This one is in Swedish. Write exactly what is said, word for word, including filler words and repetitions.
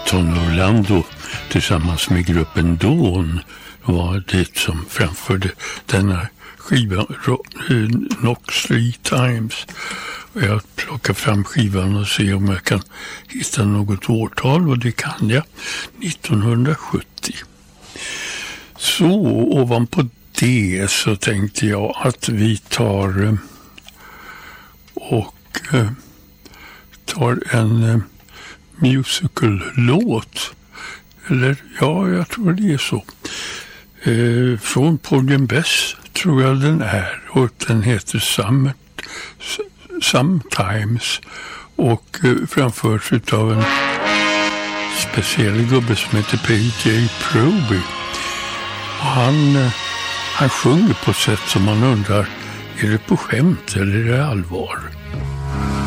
Tony Orlando tillsammans med gruppen Dawn var det som framförde denna skivan Knock Three Times. Och jag plockar fram skivan och ser om jag kan hitta något årtal, och det kan jag. nittonhundrasjuttio. Så ovanpå det så tänkte jag att vi tar och tar en musical-låt. Eller ja, jag tror det är så. Eh, från Porgy and Bess tror jag den är. Och den heter Some, Sometimes. Och eh, framförs av en speciell gubbe som heter P J Proby. Och han, eh, han sjunger på ett sätt som man undrar, är det på skämt eller är det allvar?